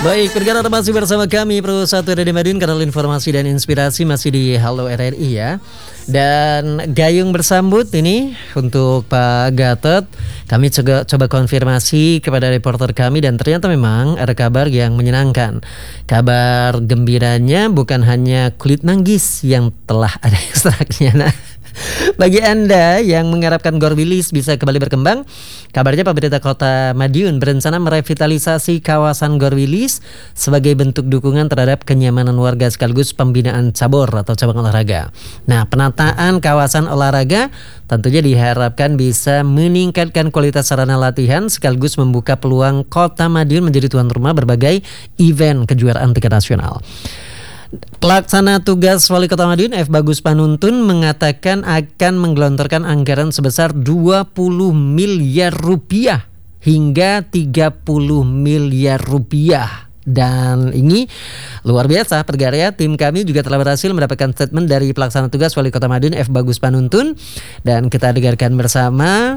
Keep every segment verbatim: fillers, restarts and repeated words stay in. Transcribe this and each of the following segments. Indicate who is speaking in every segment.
Speaker 1: Baik, pendengar masih bersama kami Pro satu R R I Madiun, kanal informasi dan inspirasi masih di Halo R R I ya. Dan gayung bersambut ini untuk Pak Gatot. Kami coba, coba konfirmasi kepada reporter kami dan ternyata memang ada kabar yang menyenangkan. Kabar gembiranya bukan hanya kulit manggis yang telah ada ekstraknya. Nah, bagi Anda yang mengharapkan Gorwilis bisa kembali berkembang, kabarnya pemerintah Kota Madiun berencana merevitalisasi kawasan Gorwilis sebagai bentuk dukungan terhadap kenyamanan warga sekaligus pembinaan cabur atau cabang olahraga. Nah, penataan kawasan olahraga tentunya diharapkan bisa meningkatkan kualitas sarana latihan sekaligus membuka peluang Kota Madiun menjadi tuan rumah berbagai event kejuaraan tingkat nasional. Pelaksana tugas Wali Kota Madiun F. Bagus Panuntun mengatakan akan menggelontorkan anggaran sebesar dua puluh miliar rupiah hingga tiga puluh miliar rupiah. Dan ini luar biasa, pendengar ya. Tim kami juga telah berhasil mendapatkan statement dari Pelaksana tugas Wali Kota Madiun F. Bagus Panuntun, dan kita dengarkan bersama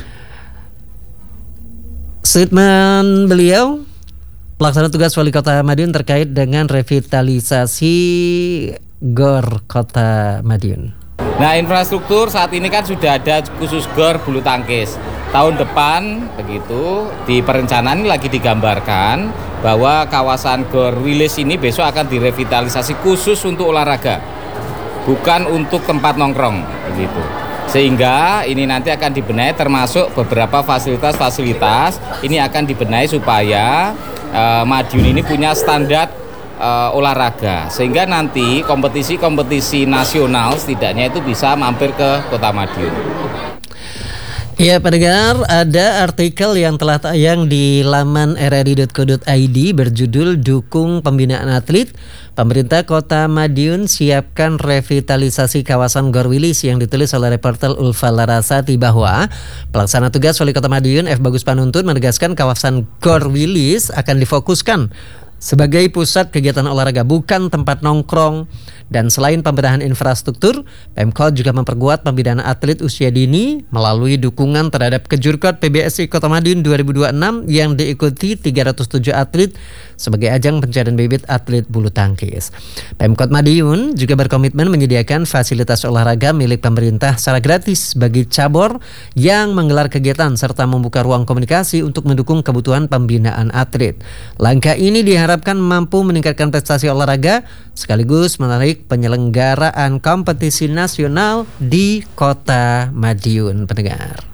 Speaker 1: statement beliau, Pelaksana tugas Wali Kota Madiun terkait dengan revitalisasi Gor Kota Madiun.
Speaker 2: Nah, infrastruktur saat ini kan sudah ada khusus Gor bulu tangkis. Tahun depan begitu di perencanaan ini lagi digambarkan bahwa kawasan Gorwilis ini besok akan direvitalisasi khusus untuk olahraga, bukan untuk tempat nongkrong begitu. Sehingga ini nanti akan dibenahi, termasuk beberapa fasilitas-fasilitas ini akan dibenahi supaya Uh, Madiun ini punya standar uh, olahraga, sehingga nanti kompetisi-kompetisi nasional setidaknya itu bisa mampir ke Kota Madiun.
Speaker 1: Ya, pendengar, ada artikel yang telah tayang di laman r r i dot co dot i d berjudul Dukung Pembinaan Atlet, Pemerintah Kota Madiun siapkan revitalisasi kawasan Gorwilis, yang ditulis oleh reporter Ulfa Larasati, bahwa Pelaksana tugas Wali Kota Madiun F. Bagus Panuntun menegaskan kawasan Gorwilis akan difokuskan sebagai pusat kegiatan olahraga, bukan tempat nongkrong. Dan selain pembenahan infrastruktur, Pemkot juga memperkuat pembinaan atlet usia dini melalui dukungan terhadap Kejurkot P B S I Kota Madiun dua ribu dua puluh enam yang diikuti tiga ratus tujuh atlet sebagai ajang pencarian bibit atlet bulu tangkis. Pemkot Madiun juga berkomitmen menyediakan fasilitas olahraga milik pemerintah secara gratis bagi cabur yang menggelar kegiatan serta membuka ruang komunikasi untuk mendukung kebutuhan pembinaan atlet. Langkah ini diharapkan mampu meningkatkan prestasi olahraga sekaligus menarik penyelenggaraan kompetisi nasional di Kota Madiun, pendengar.